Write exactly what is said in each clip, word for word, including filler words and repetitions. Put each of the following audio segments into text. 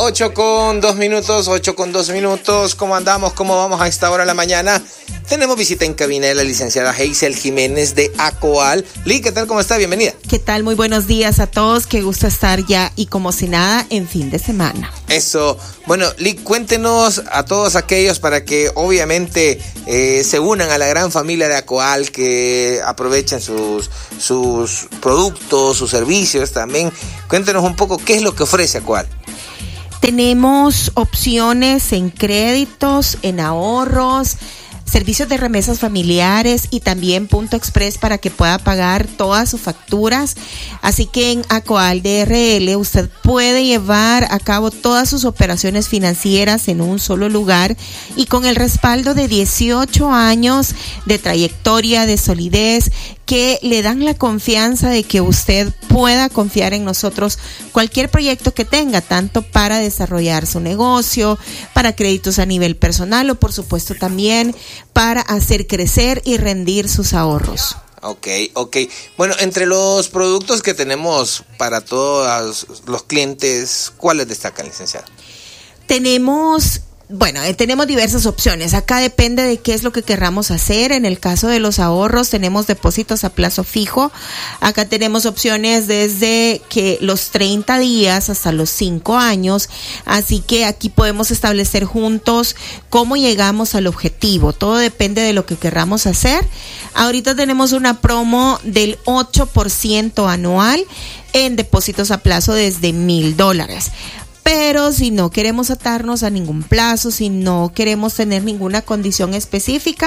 ocho con dos minutos, ocho con dos minutos. ¿Cómo andamos? ¿Cómo vamos a esta hora de la mañana? Tenemos visita en cabina de la licenciada Hazel Jiménez de ACOAL. Lee, ¿qué tal? ¿Cómo está? Bienvenida. ¿Qué tal? Muy buenos días a todos. Qué gusto estar ya y como si nada en fin de semana. Eso. Bueno, Lee, cuéntenos a todos aquellos para que obviamente eh, se unan a la gran familia de ACOAL, que aprovechen sus, sus productos, sus servicios también. Cuéntenos un poco qué es lo que ofrece ACOAL. Tenemos opciones en créditos, en ahorros, servicios de remesas familiares y también Punto Express para que pueda pagar todas sus facturas. Así que en ACOAL D R L usted puede llevar a cabo todas sus operaciones financieras en un solo lugar y con el respaldo de dieciocho años de trayectoria, de solidez, que le dan la confianza de que usted pueda confiar en nosotros cualquier proyecto que tenga, tanto para desarrollar su negocio, para créditos a nivel personal o por supuesto también para hacer crecer y rendir sus ahorros. Ok, ok. Bueno, entre los productos que tenemos para todos los clientes, ¿cuáles destacan, licenciada? Tenemos... Bueno, eh, tenemos diversas opciones. Acá depende de qué es lo que querramos hacer. En el caso de los ahorros tenemos depósitos a plazo fijo. Acá tenemos opciones desde que los treinta días hasta los cinco años. Así que aquí podemos establecer juntos cómo llegamos al objetivo. Todo depende de lo que querramos hacer. Ahorita tenemos una promo del ocho por ciento anual en depósitos a plazo desde mil dólares. Pero si no queremos atarnos a ningún plazo, si no queremos tener ninguna condición específica,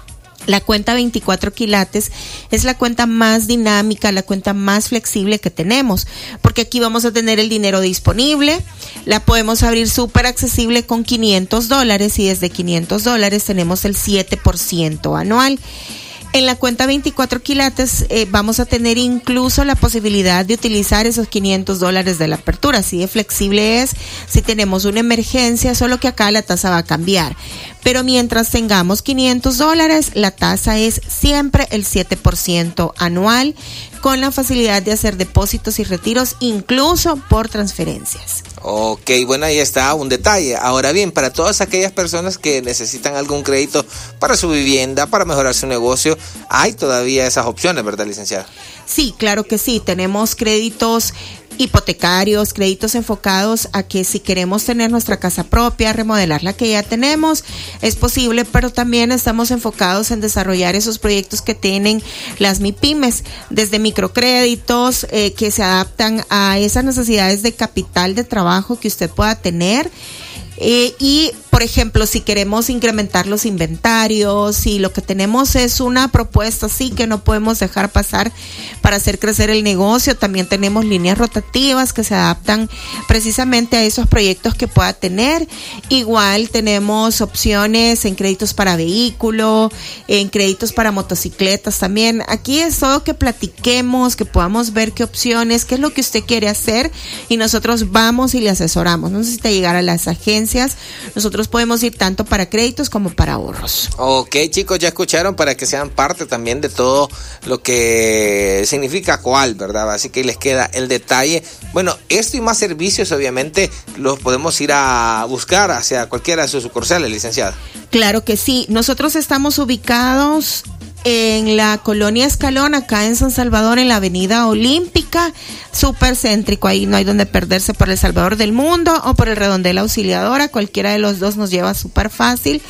la cuenta veinticuatro quilates es la cuenta más dinámica, la cuenta más flexible que tenemos, porque aquí vamos a tener el dinero disponible, la podemos abrir súper accesible con quinientos dólares y desde quinientos dólares tenemos el siete por ciento anual. En la cuenta veinticuatro quilates eh, vamos a tener incluso la posibilidad de utilizar esos quinientos dólares de la apertura. Así de flexible es si tenemos una emergencia, solo que acá la tasa va a cambiar. Pero mientras tengamos quinientos dólares, la tasa es siempre el siete por ciento anual, con la facilidad de hacer depósitos y retiros, incluso por transferencias. Ok, bueno, ahí está un detalle. Ahora bien, para todas aquellas personas que necesitan algún crédito para su vivienda, para mejorar su negocio, hay todavía esas opciones, ¿verdad, licenciada? Sí, claro que sí. Tenemos créditos hipotecarios, créditos enfocados a que si queremos tener nuestra casa propia, remodelar la que ya tenemos, es posible, pero también estamos enfocados en desarrollar esos proyectos que tienen las MIPYMES, desde microcréditos eh, que se adaptan a esas necesidades de capital de trabajo que usted pueda tener. Eh, y, por ejemplo, si queremos incrementar los inventarios, si lo que tenemos es una propuesta así que no podemos dejar pasar para hacer crecer el negocio, también tenemos líneas rotativas que se adaptan precisamente a esos proyectos que pueda tener. Igual tenemos opciones en créditos para vehículo, en créditos para motocicletas también. Aquí es todo que platiquemos, que podamos ver qué opciones, qué es lo que usted quiere hacer y nosotros vamos y le asesoramos. No necesita llegar a las agencias. Nosotros podemos ir tanto para créditos como para ahorros. Ok, chicos, ya escucharon, para que sean parte también de todo lo que significa ACOAL, ¿verdad? Así que les queda el detalle. Bueno, esto y más servicios obviamente los podemos ir a buscar hacia cualquiera de sus sucursales, licenciada. Claro que sí. Nosotros estamos ubicados en la colonia Escalón, acá en San Salvador, en la avenida Olímpica, súper céntrico, ahí no hay donde perderse por el Salvador del Mundo o por el Redondel Auxiliadora, cualquiera de los dos nos lleva súper fácil.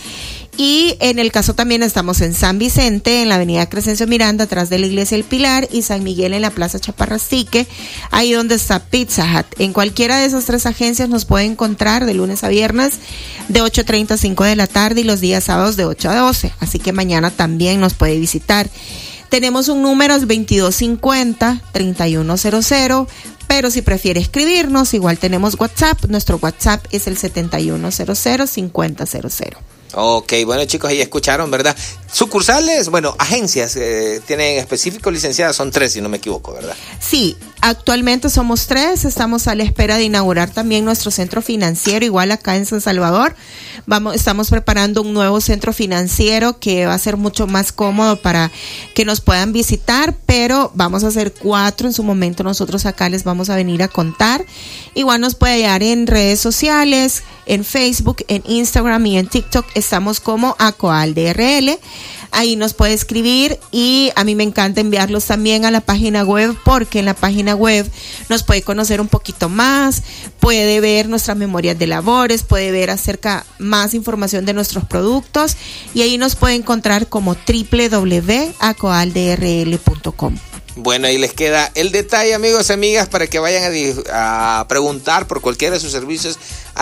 Y en el caso también estamos en San Vicente, en la avenida Crescencio Miranda, atrás de la iglesia El Pilar, y San Miguel en la plaza Chaparrastique, ahí donde está Pizza Hut. En cualquiera de esas tres agencias nos puede encontrar de lunes a viernes de ocho treinta a cinco de la tarde y los días sábados de ocho a doce, así que mañana también nos puede visitar. Tenemos un número, es veintidós cincuenta, treinta y uno cero cero, pero si prefiere escribirnos, igual tenemos WhatsApp. Nuestro WhatsApp es el setenta y uno cero cero, cincuenta cero cero. Ok, bueno, chicos, ahí escucharon, ¿verdad? Sucursales, bueno, agencias, eh, tienen específico licenciadas, son tres si no me equivoco, ¿verdad? Sí, actualmente somos tres, estamos a la espera de inaugurar también nuestro centro financiero, igual acá en San Salvador. Vamos, estamos preparando un nuevo centro financiero que va a ser mucho más cómodo para que nos puedan visitar, pero vamos a hacer cuatro en su momento, nosotros acá les vamos a venir a contar. Igual nos puede hallar en redes sociales, en Facebook, en Instagram y en TikTok, estamos como Acoal D R L. Ahí nos puede escribir y a mí me encanta enviarlos también a la página web, porque en la página web nos puede conocer un poquito más, puede ver nuestras memorias de labores, puede ver acerca más información de nuestros productos y ahí nos puede encontrar como doble u doble u doble u punto acoal d r l punto com. Bueno, ahí les queda el detalle, amigos y amigas, para que vayan a, a preguntar por cualquiera de sus servicios